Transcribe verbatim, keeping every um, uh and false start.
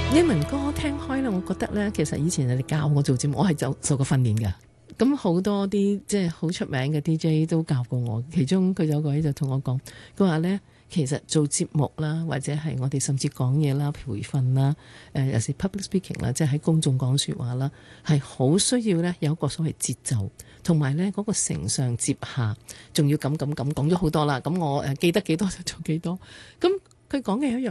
英文歌聽開咧，我覺得咧，其實以前人哋教我做節目，我係就受過訓練㗎。咁好多啲即係好出名嘅 D J 都教過我，其中佢有個位就同我講，佢話咧，其實做節目啦，或者係我哋甚至講嘢啦、培訓啦，誒尤其是 public speaking 啦，即係喺公眾講説話啦，係好需要咧有一個所謂節奏，同埋咧嗰個承上接下，仲要咁咁咁講咗好多啦。咁我誒記得幾多就做幾多。咁佢講嘅一樣。